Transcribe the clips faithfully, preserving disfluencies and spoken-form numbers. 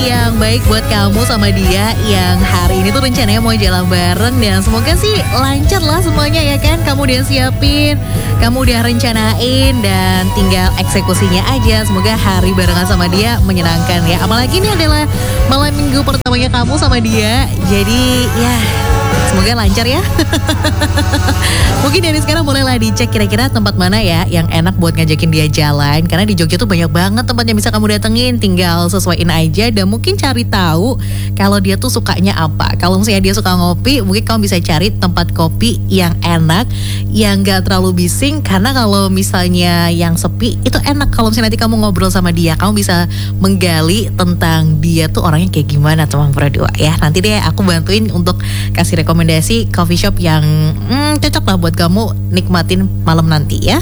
yang baik buat kamu sama dia yang hari ini tuh rencananya mau jalan bareng. Dan semoga sih lancar lah semuanya ya kan. Kamu udah siapin, kamu udah rencanain dan tinggal eksekusinya aja. Semoga hari barengan sama dia menyenangkan ya. Apalagi ini adalah malam minggu pertamanya kamu sama dia. Jadi ya semoga lancar ya. Mungkin dari sekarang bolehlah dicek kira-kira tempat mana ya yang enak buat ngajakin dia jalan. Karena di Jogja tuh banyak banget tempat yang bisa kamu datengin. Tinggal sesuaiin aja dan mungkin cari tahu kalau dia tuh sukanya apa. Kalau misalnya dia suka ngopi, mungkin kamu bisa cari tempat kopi yang enak, yang gak terlalu bising. Karena kalau misalnya yang sepi itu enak. Kalau misalnya nanti kamu ngobrol sama dia, kamu bisa menggali tentang dia tuh orangnya kayak gimana teman berdua ya. Nanti deh aku bantuin untuk kasih rekomendasi coffee shop yang hmm, cocok lah buat kamu nikmatin malam nanti ya.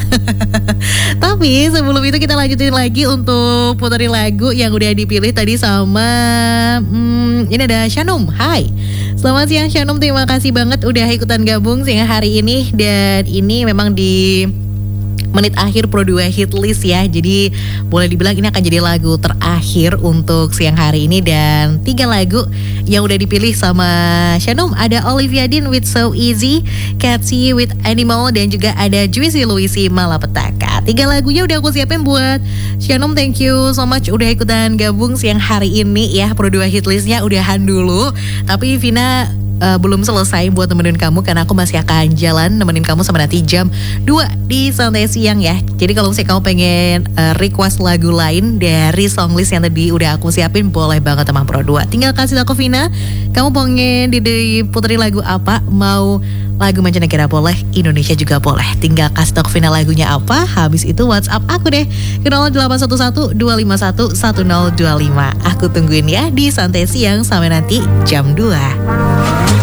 Tapi sebelum itu kita lanjutin lagi untuk puterin lagu yang udah dipilih tadi sama hmm, ini ada Shanum. Hai, selamat siang Shanum, terima kasih banget udah ikutan gabung siang hari ini. Dan ini memang di menit akhir Pro dua Hit List ya. Jadi boleh dibilang ini akan jadi lagu terakhir untuk siang hari ini. Dan tiga lagu yang udah dipilih sama Shanum, ada Olivia Dean with So Easy, Catchy with Animal, dan juga ada Juicy Luisi Malapetaka. Tiga lagunya udah aku siapin buat Shanum. Thank you so much udah ikutan gabung siang hari ini ya. Pro dua Hit Listnya udahan dulu. Tapi Vina Uh, belum selesai buat nemenin kamu karena aku masih akan jalan nemenin kamu sampai nanti jam dua di Santai Siang ya. Jadi kalau misalnya kamu pengen uh, request lagu lain dari songlist yang tadi udah aku siapin, boleh banget sama Pro dua. Tinggal kasih aku Vina, kamu pengen diputerin lagu apa? Mau lagu mancanegara boleh, Indonesia juga boleh. Tinggal kasih tahu Vina lagunya apa. Habis itu WhatsApp aku deh ke nol delapan satu satu dua lima satu satu nol dua lima. Aku tungguin ya di Santai Siang sampai nanti jam dua.